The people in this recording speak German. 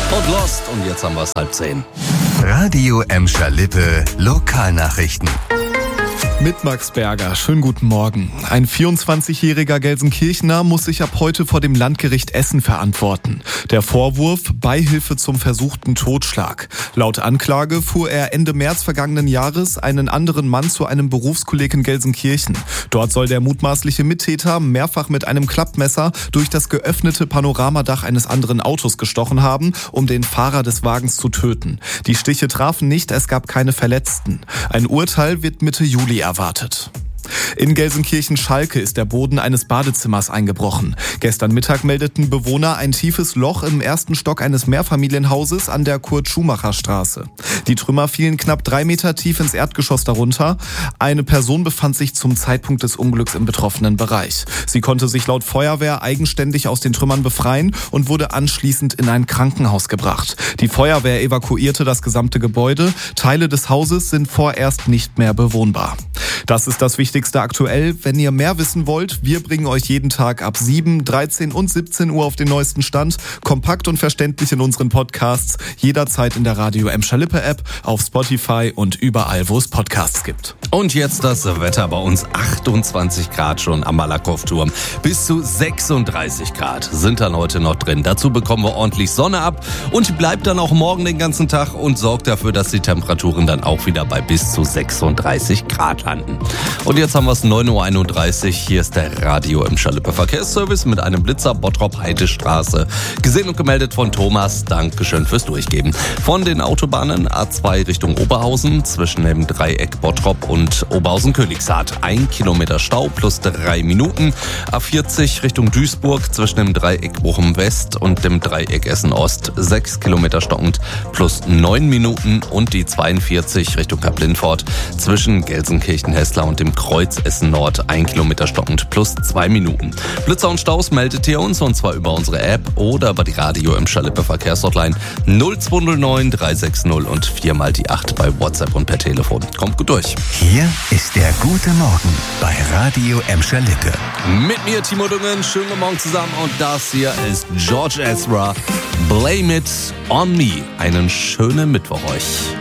und Lost. Und jetzt haben wir es 9:30. Radio Emscher-Lippe Lokalnachrichten. Mit Max Berger. Schönen guten Morgen. Ein 24-jähriger Gelsenkirchener muss sich ab heute vor dem Landgericht Essen verantworten. Der Vorwurf: Beihilfe zum versuchten Totschlag. Laut Anklage fuhr er Ende März vergangenen Jahres einen anderen Mann zu einem Berufskolleg in Gelsenkirchen. Dort soll der mutmaßliche Mittäter mehrfach mit einem Klappmesser durch das geöffnete Panoramadach eines anderen Autos gestochen haben, um den Fahrer des Wagens zu töten. Die Stiche trafen nicht, es gab keine Verletzten. Ein Urteil wird Mitte Juli erwartet. In Gelsenkirchen-Schalke ist der Boden eines Badezimmers eingebrochen. Gestern Mittag meldeten Bewohner ein tiefes Loch im ersten Stock eines Mehrfamilienhauses an der Kurt-Schumacher-Straße. Die Trümmer fielen knapp 3 Meter tief ins Erdgeschoss darunter. Eine Person befand sich zum Zeitpunkt des Unglücks im betroffenen Bereich. Sie konnte sich laut Feuerwehr eigenständig aus den Trümmern befreien und wurde anschließend in ein Krankenhaus gebracht. Die Feuerwehr evakuierte das gesamte Gebäude. Teile des Hauses sind vorerst nicht mehr bewohnbar. Das ist das Wichtigste aktuell. Wenn ihr mehr wissen wollt, wir bringen euch jeden Tag ab 7, 13 und 17 Uhr auf den neuesten Stand. Kompakt und verständlich in unseren Podcasts. Jederzeit in der Radio Emscher-Lippe App, auf Spotify und überall, wo es Podcasts gibt. Und jetzt das Wetter bei uns. 28 Grad schon am Malakow-Turm. Bis zu 36 Grad sind dann heute noch drin. Dazu bekommen wir ordentlich Sonne ab und bleibt dann auch morgen den ganzen Tag und sorgt dafür, dass die Temperaturen dann auch wieder bei bis zu 36 Grad landen. Und jetzt haben wir es 9:31 Uhr. Hier ist der Radio Emscher-Lippe Verkehrsservice mit einem Blitzer Bottrop-Heidestraße. Gesehen und gemeldet von Thomas. Dankeschön fürs Durchgeben. Von den Autobahnen A2 Richtung Oberhausen zwischen dem Dreieck Bottrop und Oberhausen-Königshardt. 1 Kilometer Stau plus 3 Minuten. A40 Richtung Duisburg zwischen dem Dreieck Bochum West und dem Dreieck Essen Ost. 6 Kilometer stockend plus 9 Minuten. Und die 42 Richtung Kap-Lindfort zwischen Gelsenkirchen-Hessler und dem Kreuz Essen Nord. 1 Kilometer stockend plus 2 Minuten. Blitzer und Staus meldet ihr uns, und zwar über unsere App oder über die Radio Emscher-Lippe Verkehrshotline 0209 360 und 4x8 bei WhatsApp und per Telefon. Kommt gut durch. Hier ist der gute Morgen bei Radio Emscher-Lippe. Mit mir Timo Dungen, schönen guten Morgen zusammen, und das hier ist George Ezra. Blame it on me. Einen schönen Mittwoch euch.